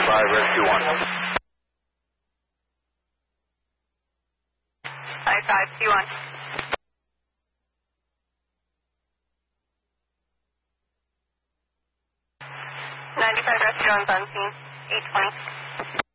95 Rescue 1. 95 C1. 95 Rescue 1's on scene. 820.